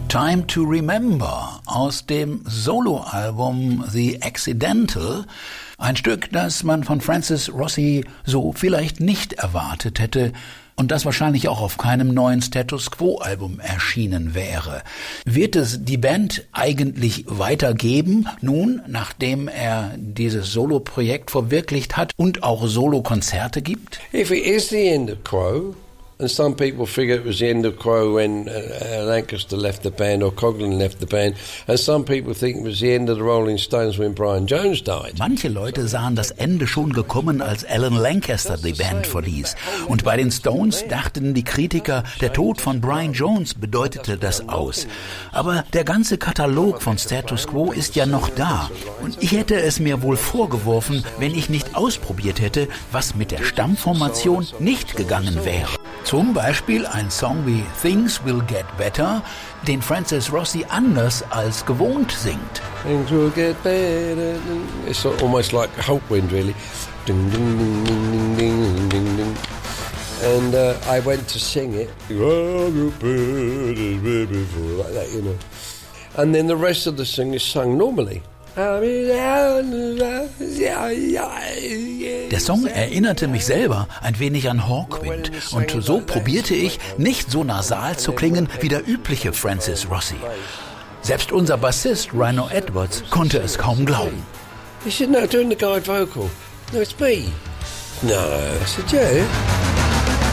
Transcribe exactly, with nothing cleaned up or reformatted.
Time to Remember aus dem Soloalbum The Accidental. Ein Stück, das man von Francis Rossi so vielleicht nicht erwartet hätte und das wahrscheinlich auch auf keinem neuen Status Quo-Album erschienen wäre. Wird es die Band eigentlich weitergeben, nun, nachdem er dieses Solo-Projekt verwirklicht hat und auch Solo-Konzerte gibt? If it is the end of Quo, and some people figure it was the end of Quo when uh, Lancaster left the band or Coghlan left the band, and some people think it was the end of the Rolling Stones when Brian Jones died. Manche Leute sahen das Ende schon gekommen, als Alan Lancaster die Band verließ. Und bei den Stones dachten die Kritiker, der Tod von Brian Jones bedeutete das aus. Aber der ganze Katalog von Status Quo ist ja noch da. Und ich hätte es mir wohl vorgeworfen, wenn ich nicht ausprobiert hätte, was mit der Stammformation nicht gegangen wäre. Zum Beispiel ein Song wie Things Will Get Better, den Francis Rossi anders als gewohnt singt. Things will get better. It's almost like Hulkwind, really. Ding, ding, ding, ding, ding, ding, ding. And uh, I went to sing it. Like that, you know. And then the rest of the song is sung normally. Der Song erinnerte mich selber ein wenig an Hawkwind und so probierte ich, nicht so nasal zu klingen wie der übliche Francis Rossi. Selbst unser Bassist Rhino Edwards konnte es kaum glauben. He said, no, doing the guide vocal. No, it's me. No, I said, yeah.